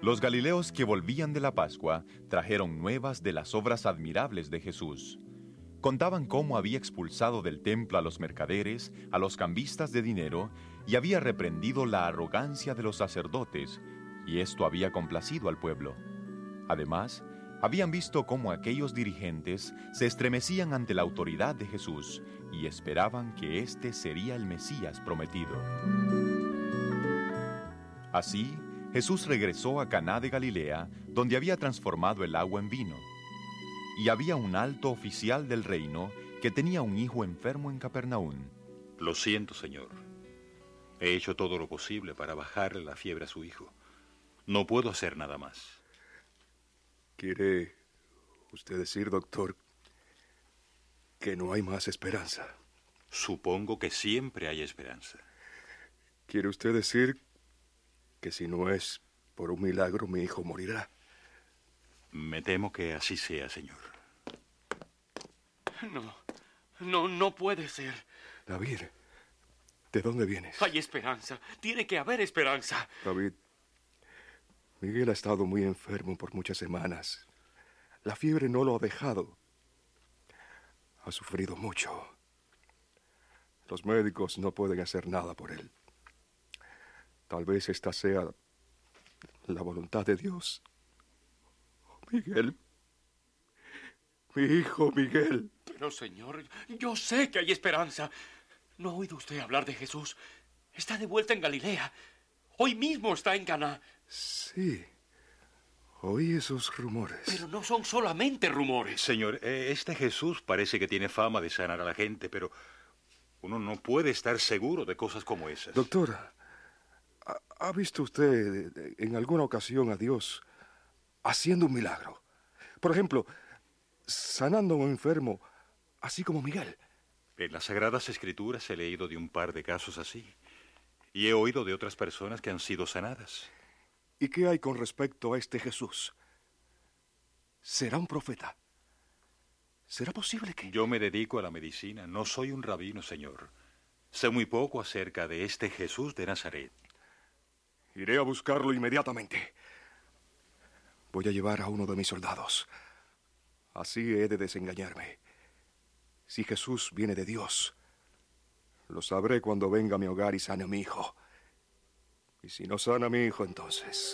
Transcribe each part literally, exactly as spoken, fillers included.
Los galileos que volvían de la Pascua trajeron nuevas de las obras admirables de Jesús. Contaban cómo había expulsado del templo a los mercaderes, a los cambistas de dinero, y había reprendido la arrogancia de los sacerdotes, y esto había complacido al pueblo. Además, habían visto cómo aquellos dirigentes se estremecían ante la autoridad de Jesús y esperaban que éste sería el Mesías prometido. Así, Jesús regresó a Caná de Galilea, donde había transformado el agua en vino. Y había un alto oficial del reino que tenía un hijo enfermo en Capernaum. Lo siento, Señor. He hecho todo lo posible para bajarle la fiebre a su hijo. No puedo hacer nada más. ¿Quiere usted decir, doctor, que no hay más esperanza? Supongo que siempre hay esperanza. ¿Quiere usted decir que si no es por un milagro mi hijo morirá? Me temo que así sea, Señor. No, no, no puede ser. David, ¿de dónde vienes? Hay esperanza, tiene que haber esperanza. David, Miguel ha estado muy enfermo por muchas semanas. La fiebre no lo ha dejado. Ha sufrido mucho. Los médicos no pueden hacer nada por él. Tal vez esta sea la voluntad de Dios. Miguel. Mi hijo Miguel. Pero, Señor, yo sé que hay esperanza. ¿No ha oído usted hablar de Jesús? Está de vuelta en Galilea. Hoy mismo está en Caná. Sí. Oí esos rumores. Pero no son solamente rumores. Señor, este Jesús parece que tiene fama de sanar a la gente, pero uno no puede estar seguro de cosas como esas. Doctora, ¿ha visto usted en alguna ocasión a Dios haciendo un milagro? Por ejemplo, sanando a un enfermo, así como Miguel. En las Sagradas Escrituras he leído de un par de casos así. Y he oído de otras personas que han sido sanadas. ¿Y qué hay con respecto a este Jesús? ¿Será un profeta? ¿Será posible que...? Yo me dedico a la medicina. No soy un rabino, Señor. Sé muy poco acerca de este Jesús de Nazaret. Iré a buscarlo inmediatamente. Voy a llevar a uno de mis soldados. Así he de desengañarme. Si Jesús viene de Dios, lo sabré cuando venga a mi hogar y sane a mi hijo. Y si no sana a mi hijo, entonces...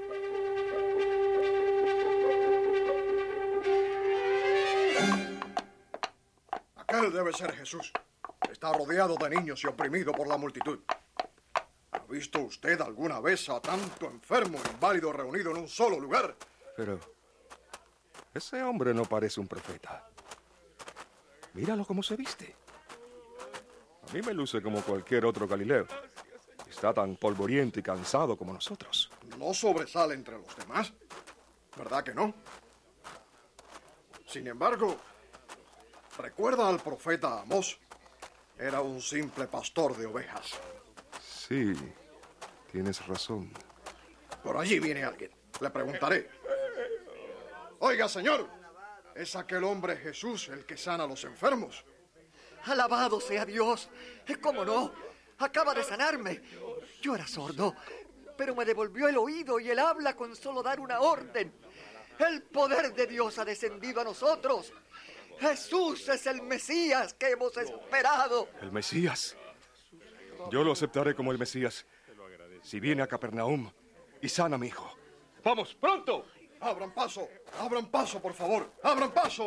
Aquel debe ser Jesús. Está rodeado de niños y oprimido por la multitud. ¿Ha visto usted alguna vez a tanto enfermo e inválido reunido en un solo lugar? Pero ese hombre no parece un profeta. Míralo cómo se viste. A mí me luce como cualquier otro Galileo. Está tan polvoriento y cansado como nosotros. No sobresale entre los demás. ¿Verdad que no? Sin embargo, recuerda al profeta Amós. Era un simple pastor de ovejas. Sí, tienes razón. Por allí viene alguien. Le preguntaré. Oiga, señor, ¿es aquel hombre Jesús el que sana a los enfermos? Alabado sea Dios. ¿Cómo no? Acaba de sanarme. Yo era sordo, pero me devolvió el oído y el habla con solo dar una orden. El poder de Dios ha descendido a nosotros. Jesús es el Mesías que hemos esperado. ¿El Mesías? Yo lo aceptaré como el Mesías si viene a Capernaum y sana a mi hijo. ¡Vamos, pronto! ¡Abran paso! ¡Abran paso, por favor! ¡Abran paso!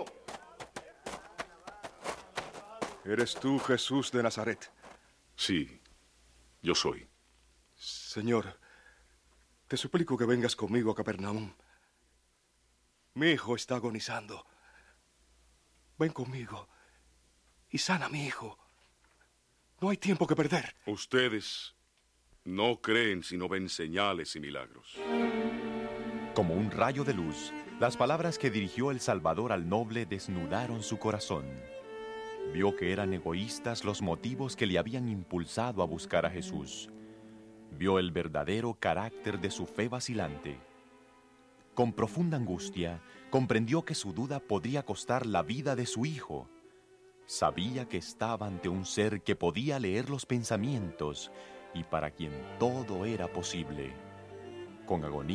¿Eres tú, Jesús de Nazaret? Sí, yo soy. Señor, te suplico que vengas conmigo a Capernaum. Mi hijo está agonizando. Ven conmigo y sana a mi hijo. No hay tiempo que perder. Ustedes no creen si no ven señales y milagros. Como un rayo de luz, las palabras que dirigió el Salvador al noble desnudaron su corazón. Vio que eran egoístas los motivos que le habían impulsado a buscar a Jesús. Vio el verdadero carácter de su fe vacilante. Con profunda angustia, comprendió que su duda podría costar la vida de su hijo. Sabía que estaba ante un ser que podía leer los pensamientos y para quien todo era posible. Con agonía,